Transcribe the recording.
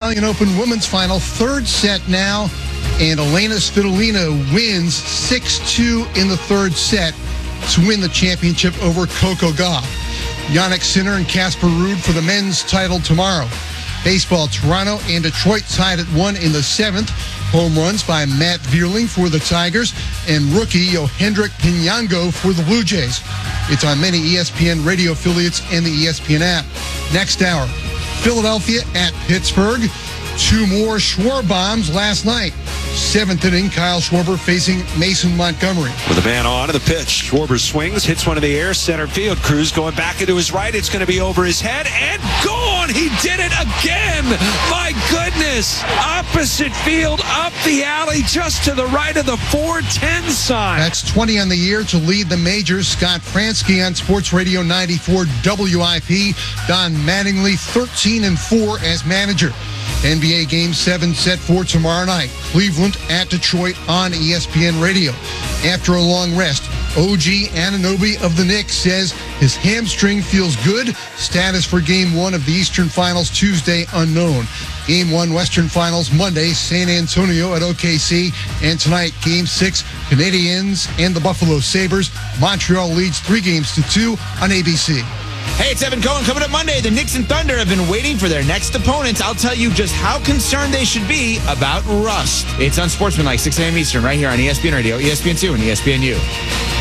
Australian Open women's final, third set now, and Elena Svitolina wins 6-2 in the third set to win the championship over Coco Gauff. Jannik Sinner and Casper Ruud for the men's title tomorrow. Baseball, Toronto and Detroit tied at 1 in the seventh. Home runs by Matt Vierling for the Tigers and rookie Yohendrick Pinango for the Blue Jays. It's on many ESPN radio affiliates and the ESPN app. Next hour, Philadelphia at Pittsburgh. Two more Schwarber bombs last night. Seventh inning, Kyle Schwarber facing Mason Montgomery. With a man on to the pitch, Schwarber swings, hits one in the air, center field. Cruz going back into his right. It's going to be over his head and gone. He did it again. My goodness. Opposite field, up the alley, just to the right of the 410 sign. That's 20 on the year to lead the majors. Scott Fransky on Sports Radio 94 WIP. Don Mattingly 13-4 as manager. NBA Game 7 set for tomorrow night. Cleveland at Detroit on ESPN Radio. After a long rest, OG Anunoby of the Knicks says his hamstring feels good. Status for Game 1 of the Eastern Finals Tuesday unknown. Game 1 Western Finals Monday, San Antonio at OKC. And tonight, Game 6, Canadiens and the Buffalo Sabres. Montreal leads 3-2 on ABC. Hey, it's Evan Cohen. Coming up Monday, the Knicks and Thunder have been waiting for their next opponents. I'll tell you just how concerned they should be about rust. It's Unsportsmanlike, 6 a.m. Eastern, right here on ESPN Radio, ESPN2, and ESPNU.